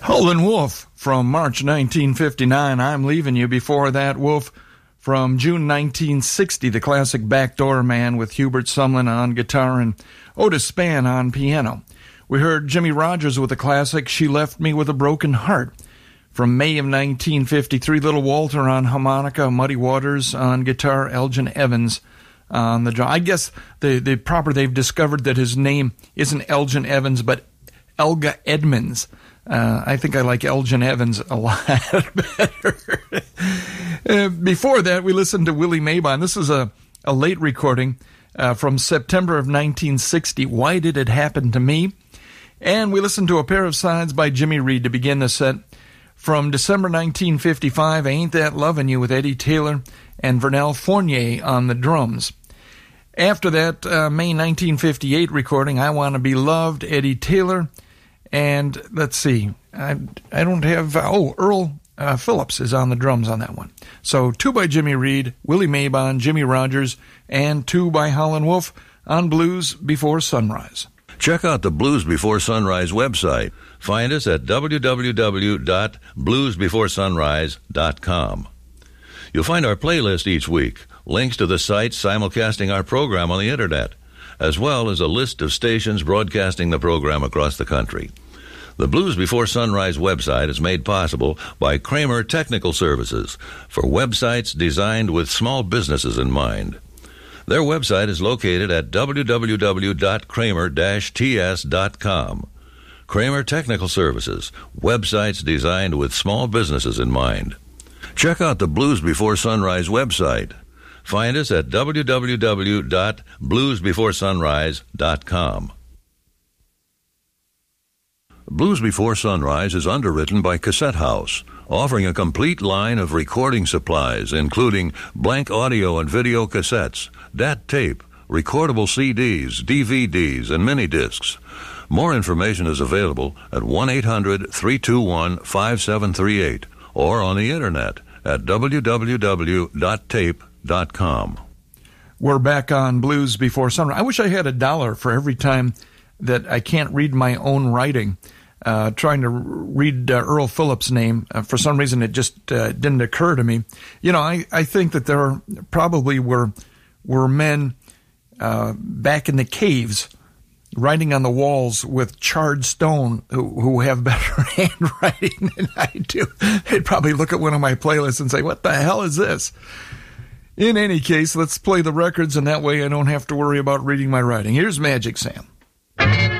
Howlin' Wolf from March 1959, I'm Leaving You. Before that, Wolf from June 1960, the classic Backdoor Man with Hubert Sumlin on guitar and Otis Spann on piano. We heard Jimmie Rodgers with the classic She Left Me With a Broken Heart. From May of 1953, Little Walter on harmonica, Muddy Waters on guitar, Elgin Evans on the drum. I guess they've discovered that his name isn't Elgin Evans, but Elga Edmonds. I think I like Elgin Evans a lot better. Before that, we listened to Willie Mabon. This is a late recording from September of 1960, Why Did It Happen to Me? And we listened to a pair of sides by Jimmy Reed to begin the set. From December 1955, Ain't That Lovin' You with Eddie Taylor and Vernell Fournier on the drums. After that, May 1958 recording, I Want to Be Loved, Eddie Taylor. And let's see, I don't have, Earl Phillips is on the drums on that one. So 2 by Jimmy Reed, Willie Mabon, Jimmie Rodgers, and 2 by Howlin' Wolf on Blues Before Sunrise. Check out the Blues Before Sunrise website. Find us at www.bluesbeforesunrise.com. You'll find our playlist each week, links to the sites simulcasting our program on the Internet, as well as a list of stations broadcasting the program across the country. The Blues Before Sunrise website is made possible by Kramer Technical Services for websites designed with small businesses in mind. Their website is located at www.kramer-ts.com. Kramer Technical Services, websites designed with small businesses in mind. Check out the Blues Before Sunrise website. Find us at www.bluesbeforesunrise.com. Blues Before Sunrise is underwritten by Cassette House, offering a complete line of recording supplies, including blank audio and video cassettes, DAT tape, recordable CDs, DVDs, and mini discs. More information is available at 1-800-321-5738 or on the Internet at www.tape.com. We're back on Blues Before Sunrise. I wish I had $1 for every time that I can't read my own writing. Trying to read Earl Phillips' name. For some reason, it just didn't occur to me. You know, I think that there probably were men back in the caves writing on the walls with charred stone who have better handwriting than I do. They'd probably look at one of my playlists and say, what the hell is this? In any case, let's play the records, and that way I don't have to worry about reading my writing. Here's Magic Sam.